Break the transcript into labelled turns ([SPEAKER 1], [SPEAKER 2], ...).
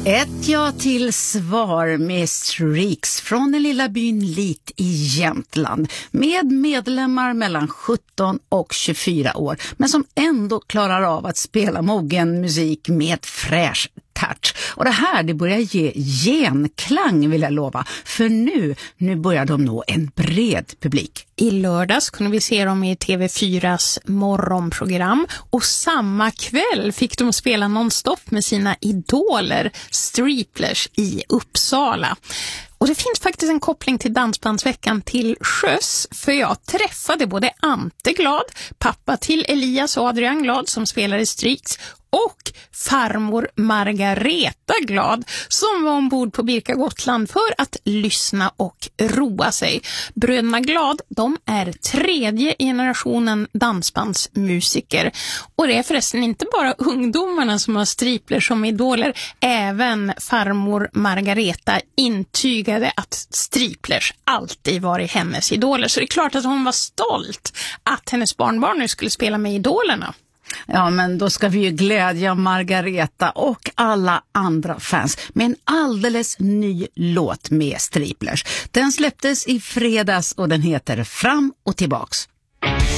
[SPEAKER 1] Ett ja till svar med Streaks från den lilla byn Lit i Jämtland med medlemmar mellan 17 och 24 år men som ändå klarar av att spela mogen musik med fräsch touch. Och det här det börjar ge genklang vill jag lova, för nu börjar de nå en bred publik.
[SPEAKER 2] I lördags kunde vi se dem i TV4s morgonprogram och samma kväll fick de spela nonstop med sina idoler Striplers i Uppsala. Och det finns faktiskt en koppling till Dansbandsveckan till sjöss, för jag träffade både Ante Glad, pappa till Elias och Adrian Glad som spelar i Streaks, och farmor Margareta Glad som var ombord på Birka Gotland för att lyssna och roa sig. Bröderna Glad, de är tredje generationen dansbandsmusiker. Och det är förresten inte bara ungdomarna som har Striplers som idoler. Även farmor Margareta intygade att Striplers alltid varit hennes idoler. Så det är klart att hon var stolt att hennes barnbarn nu skulle spela med idolerna.
[SPEAKER 1] Ja, men då ska vi ju glädja Margareta och alla andra fans med en alldeles ny låt med Striplers. Den släpptes i fredags och den heter Fram och tillbaks.